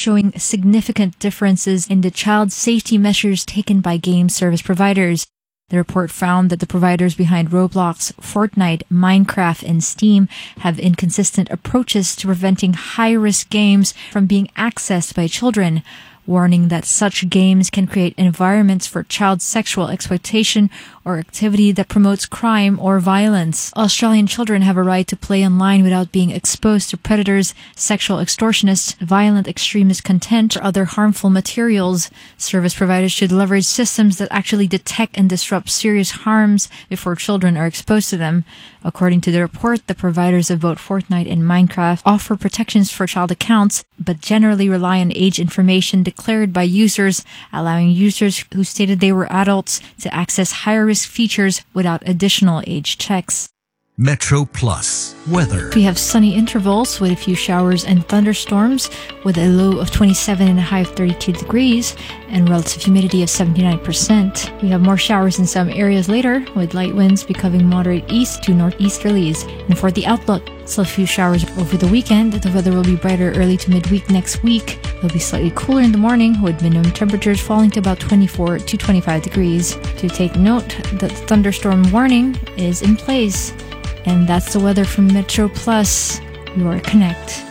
showing significant differences in the child safety measures taken by game service providers. The report found that the providers behind Roblox, Fortnite, Minecraft, and Steam have inconsistent approaches to preventing high-risk games from being accessed by children, warning that such games can create environments for child sexual exploitation or activity that promotes crime or violence. Australian children have a right to play online without being exposed to predators, sexual extortionists, violent extremist content, or other harmful materials. Service providers should leverage systems that actually detect and disrupt serious harms before children are exposed to them. According to the report, the providers of both Fortnite and Minecraft offer protections for child accounts, but generally rely on age information declared by users, allowing users who stated they were adults to access higher-risk features without additional age checks. Metro Plus weather. We have sunny intervals with a few showers and thunderstorms with a low of 27 and a high of 32 degrees and relative humidity of 79%. We have more showers in some areas later with light winds becoming moderate east to northeasterlies. And for the outlook, still a few showers over the weekend. The weather will be brighter early to midweek next week. It'll be slightly cooler in the morning with minimum temperatures falling to about 24 to 25 degrees. To take note that the thunderstorm warning is in place. And that's the weather from Metro Plus, your Connect.